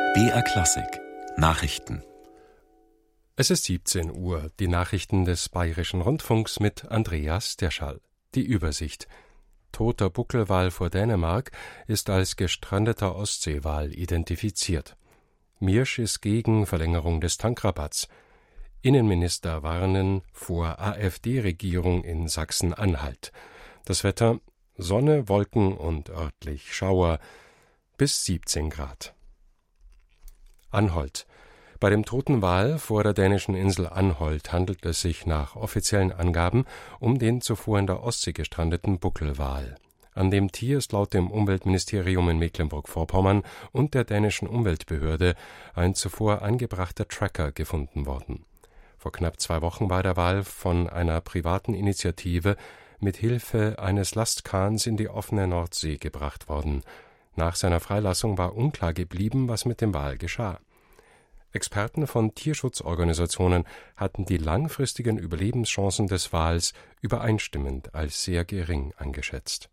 BR Klassik Nachrichten. Es ist 17 Uhr, die Nachrichten des Bayerischen Rundfunks mit Andreas Derschall. Die Übersicht. Toter Buckelwal vor Dänemark ist als gestrandeter Ostseewal identifiziert. Miersch ist gegen Verlängerung des Tankrabatts. Innenminister warnen vor AfD-Regierung in Sachsen-Anhalt. Das Wetter: Sonne, Wolken und örtlich Schauer bis 17 Grad. Anholt. Bei dem toten Wal vor der dänischen Insel Anholt handelt es sich nach offiziellen Angaben um den zuvor in der Ostsee gestrandeten Buckelwal. An dem Tier ist laut dem Umweltministerium in Mecklenburg-Vorpommern und der dänischen Umweltbehörde ein zuvor eingebrachter Tracker gefunden worden. Vor knapp 2 Wochen war der Wal von einer privaten Initiative mit Hilfe eines Lastkahns in die offene Nordsee gebracht worden. Nach seiner Freilassung war unklar geblieben, was mit dem Wal geschah. Experten von Tierschutzorganisationen hatten die langfristigen Überlebenschancen des Wals übereinstimmend als sehr gering eingeschätzt.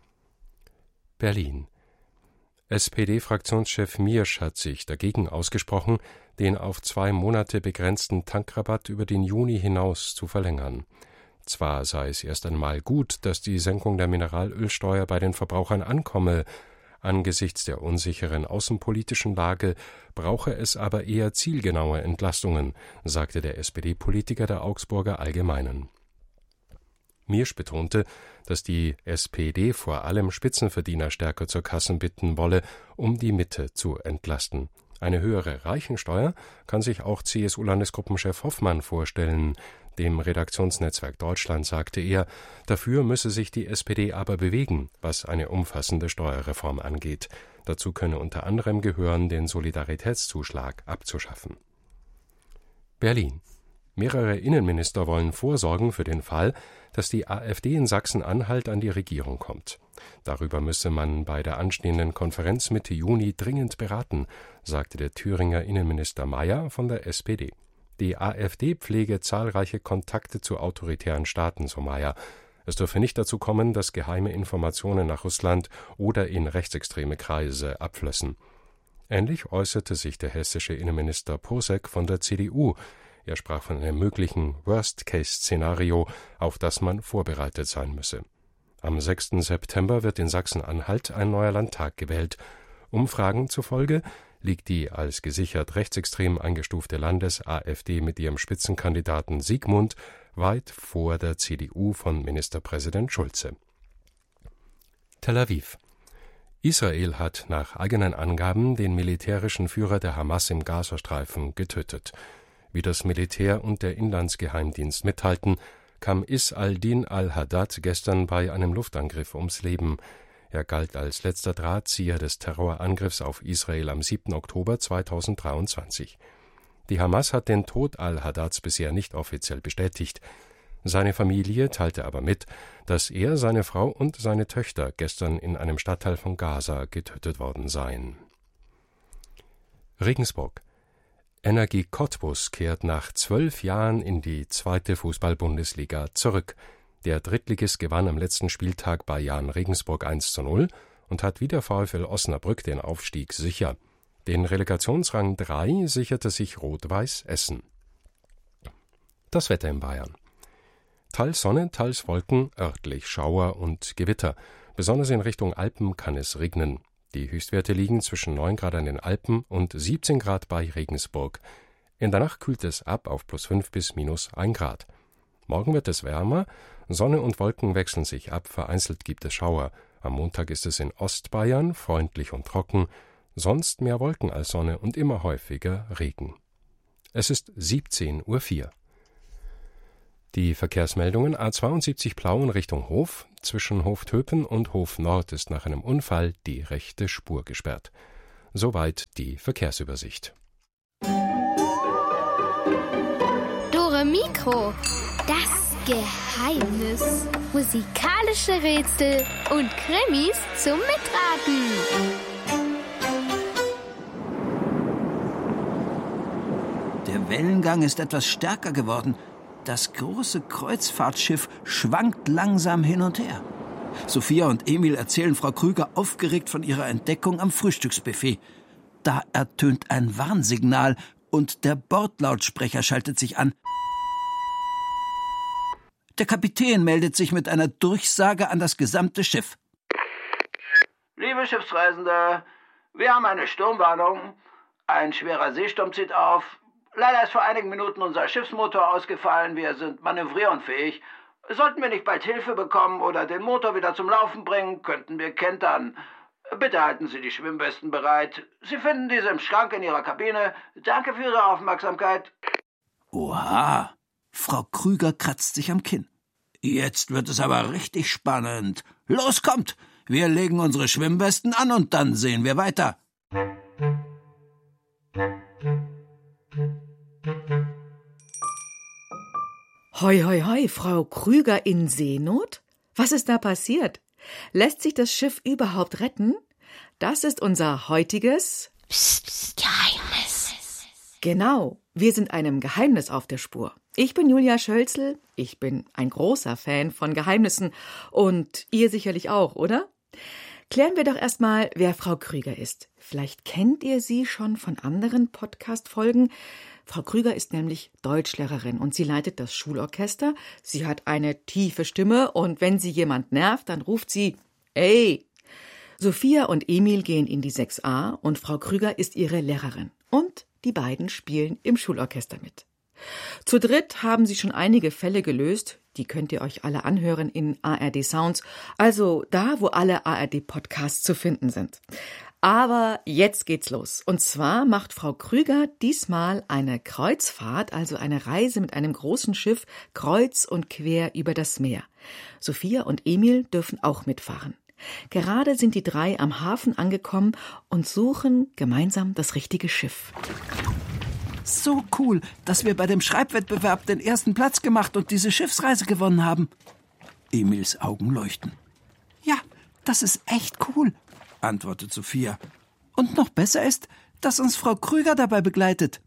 Berlin. SPD-Fraktionschef Miersch hat sich dagegen ausgesprochen, den auf 2 Monate begrenzten Tankrabatt über den Juni hinaus zu verlängern. Zwar sei es erst einmal gut, dass die Senkung der Mineralölsteuer bei den Verbrauchern ankomme, angesichts der unsicheren außenpolitischen Lage brauche es aber eher zielgenaue Entlastungen, sagte der SPD-Politiker der Augsburger Allgemeinen. Miersch betonte, dass die SPD vor allem Spitzenverdiener stärker zur Kasse bitten wolle, um die Mitte zu entlasten. Eine höhere Reichensteuer kann sich auch CSU-Landesgruppenchef Hoffmann vorstellen. Dem Redaktionsnetzwerk Deutschland sagte er, dafür müsse sich die SPD aber bewegen, was eine umfassende Steuerreform angeht. Dazu könne unter anderem gehören, den Solidaritätszuschlag abzuschaffen. Berlin. Mehrere Innenminister wollen vorsorgen für den Fall, dass die AfD in Sachsen-Anhalt an die Regierung kommt. Darüber müsse man bei der anstehenden Konferenz Mitte Juni dringend beraten, sagte der Thüringer Innenminister Mayer von der SPD. Die AfD pflege zahlreiche Kontakte zu autoritären Staaten, so Mayer. Es dürfe nicht dazu kommen, dass geheime Informationen nach Russland oder in rechtsextreme Kreise abflössen. Ähnlich äußerte sich der hessische Innenminister Posek von der CDU. Er sprach von einem möglichen Worst-Case-Szenario, auf das man vorbereitet sein müsse. Am 6. September wird in Sachsen-Anhalt ein neuer Landtag gewählt. Umfragen zufolge liegt die als gesichert rechtsextrem eingestufte Landes-AfD mit ihrem Spitzenkandidaten Sigmund weit vor der CDU von Ministerpräsident Schulze. Tel Aviv. Israel hat nach eigenen Angaben den militärischen Führer der Hamas im Gazastreifen getötet. Wie das Militär und der Inlandsgeheimdienst mitteilten, kam Is al-Din al-Haddad gestern bei einem Luftangriff ums Leben. Er galt als letzter Drahtzieher des Terrorangriffs auf Israel am 7. Oktober 2023. Die Hamas hat den Tod al-Haddads bisher nicht offiziell bestätigt. Seine Familie teilte aber mit, dass er, seine Frau und seine Töchter gestern in einem Stadtteil von Gaza getötet worden seien. Regensburg. Energie Cottbus kehrt nach 12 Jahren in die 2. Fußball-Bundesliga zurück. Der Drittligist gewann am letzten Spieltag bei Jahn Regensburg 1:0 und hat wie der VfL Osnabrück den Aufstieg sicher. Den Relegationsrang 3 sicherte sich Rot-Weiß Essen. Das Wetter in Bayern. Teils Sonne, teils Wolken, örtlich Schauer und Gewitter. Besonders in Richtung Alpen kann es regnen. Die Höchstwerte liegen zwischen 9 Grad an den Alpen und 17 Grad bei Regensburg. In der Nacht kühlt es ab auf +5 bis -1 Grad. Morgen wird es wärmer, Sonne und Wolken wechseln sich ab, vereinzelt gibt es Schauer. Am Montag ist es in Ostbayern freundlich und trocken, sonst mehr Wolken als Sonne und immer häufiger Regen. Es ist 17:04 Uhr. Die Verkehrsmeldungen: A72 Plauen Richtung Hof. Zwischen Hoftöpen und Hof Nord ist nach einem Unfall die rechte Spur gesperrt. Soweit die Verkehrsübersicht. Dore Mikro. Das Geheimnis. Musikalische Rätsel und Krimis zum Mitraten. Der Wellengang ist etwas stärker geworden. Das große Kreuzfahrtschiff schwankt langsam hin und her. Sophia und Emil erzählen Frau Krüger aufgeregt von ihrer Entdeckung am Frühstücksbuffet. Da ertönt ein Warnsignal und der Bordlautsprecher schaltet sich an. Der Kapitän meldet sich mit einer Durchsage an das gesamte Schiff. Liebe Schiffsreisende, wir haben eine Sturmwarnung. Ein schwerer Seesturm zieht auf. Leider ist vor einigen Minuten unser Schiffsmotor ausgefallen. Wir sind manövrierunfähig. Sollten wir nicht bald Hilfe bekommen oder den Motor wieder zum Laufen bringen, könnten wir kentern. Bitte halten Sie die Schwimmwesten bereit. Sie finden diese im Schrank in Ihrer Kabine. Danke für Ihre Aufmerksamkeit. Oha, Frau Krüger kratzt sich am Kinn. Jetzt wird es aber richtig spannend. Los, kommt! Wir legen unsere Schwimmwesten an und dann sehen wir weiter. Hoi, hoi, hoi, Frau Krüger in Seenot? Was ist da passiert? Lässt sich das Schiff überhaupt retten? Das ist unser heutiges Geheimnis. Genau, wir sind einem Geheimnis auf der Spur. Ich bin Julia Schölzel, ich bin ein großer Fan von Geheimnissen und ihr sicherlich auch, oder? Klären wir doch erstmal, wer Frau Krüger ist. Vielleicht kennt ihr sie schon von anderen Podcast-Folgen. Frau Krüger ist nämlich Deutschlehrerin und sie leitet das Schulorchester. Sie hat eine tiefe Stimme und wenn sie jemand nervt, dann ruft sie »Ey!« Sophia und Emil gehen in die 6a und Frau Krüger ist ihre Lehrerin. Und die beiden spielen im Schulorchester mit. Zu dritt haben sie schon einige Fälle gelöst. Die könnt ihr euch alle anhören in ARD Sounds, also da, wo alle ARD-Podcasts zu finden sind. Aber jetzt geht's los. Und zwar macht Frau Krüger diesmal eine Kreuzfahrt, also eine Reise mit einem großen Schiff kreuz und quer über das Meer. Sophia und Emil dürfen auch mitfahren. Gerade sind die drei am Hafen angekommen und suchen gemeinsam das richtige Schiff. So cool, dass wir bei dem Schreibwettbewerb den ersten Platz gemacht und diese Schiffsreise gewonnen haben. Emils Augen leuchten. Ja, das ist echt cool, antwortet Sophia. Und noch besser ist, dass uns Frau Krüger dabei begleitet.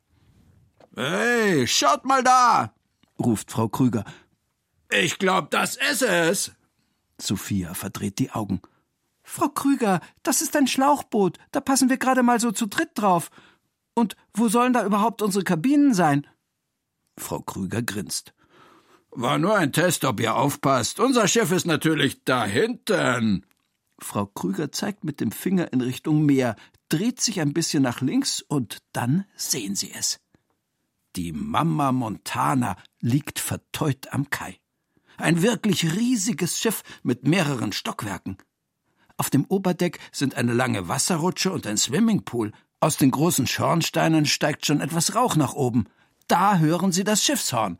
Hey, schaut mal da, ruft Frau Krüger. Ich glaube, das ist es. Sophia verdreht die Augen. Frau Krüger, das ist ein Schlauchboot, da passen wir gerade mal so zu dritt drauf. Und wo sollen da überhaupt unsere Kabinen sein? Frau Krüger grinst. War nur ein Test, ob ihr aufpasst. Unser Schiff ist natürlich da hinten. Frau Krüger zeigt mit dem Finger in Richtung Meer, dreht sich ein bisschen nach links und dann sehen sie es. Die Mama Montana liegt verteut am Kai. Ein wirklich riesiges Schiff mit mehreren Stockwerken. Auf dem Oberdeck sind eine lange Wasserrutsche und ein Swimmingpool. Aus den großen Schornsteinen steigt schon etwas Rauch nach oben. Da hören sie das Schiffshorn.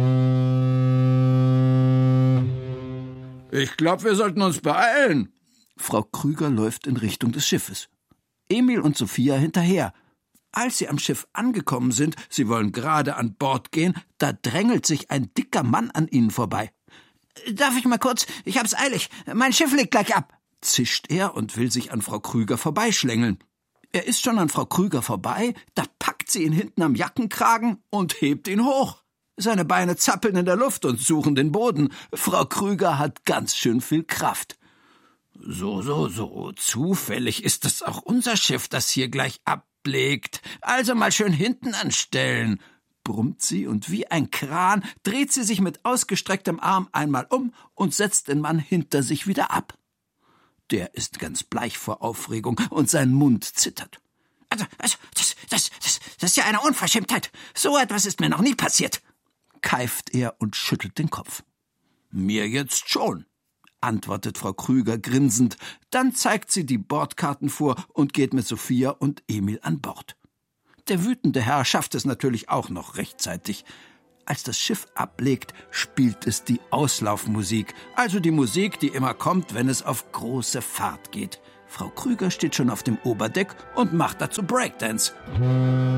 Ich glaube, wir sollten uns beeilen. Frau Krüger läuft in Richtung des Schiffes. Emil und Sophia hinterher. Als sie am Schiff angekommen sind, sie wollen gerade an Bord gehen, da drängelt sich ein dicker Mann an ihnen vorbei. Darf ich mal kurz? Ich hab's eilig. Mein Schiff legt gleich ab, zischt er und will sich an Frau Krüger vorbeischlängeln. Er ist schon an Frau Krüger vorbei, da packt sie ihn hinten am Jackenkragen und hebt ihn hoch. Seine Beine zappeln in der Luft und suchen den Boden. Frau Krüger hat ganz schön viel Kraft. So. Zufällig ist es auch unser Schiff, das hier gleich ablegt. Also mal schön hinten anstellen, brummt sie und wie ein Kran dreht sie sich mit ausgestrecktem Arm einmal um und setzt den Mann hinter sich wieder ab. Der ist ganz bleich vor Aufregung und sein Mund zittert. Also, das ist ja eine Unverschämtheit. So etwas ist mir noch nie passiert, keift er und schüttelt den Kopf. Mir jetzt schon, antwortet Frau Krüger grinsend. Dann zeigt sie die Bordkarten vor und geht mit Sophia und Emil an Bord. Der wütende Herr schafft es natürlich auch noch rechtzeitig. Als das Schiff ablegt, spielt es die Auslaufmusik, also die Musik, die immer kommt, wenn es auf große Fahrt geht. Frau Krüger steht schon auf dem Oberdeck und macht dazu Breakdance.